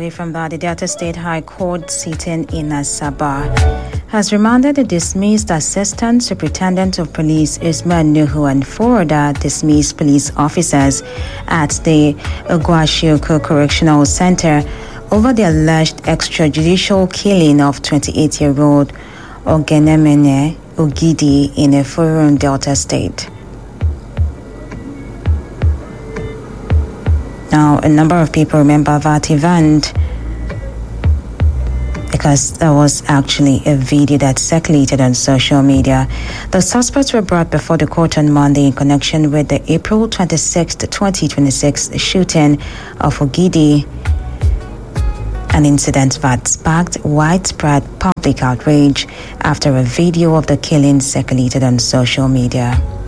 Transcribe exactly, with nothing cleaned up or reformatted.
away from that, the Delta State High Court sitting in Asaba has remanded the dismissed Assistant Superintendent of Police Ismail Nuhu and four other dismissed police officers at the Oguashioko Correctional Center over the alleged extrajudicial killing of twenty-eight-year-old Ogenemene Ogidi in Efurun, Delta State. Now, a number of people remember that event because there was actually a video that circulated on social media. The suspects were brought before the court on Monday in connection with the April twenty-sixth, twenty twenty-six shooting of Ogidi, an incident that sparked widespread public outrage after a video of the killing circulated on social media.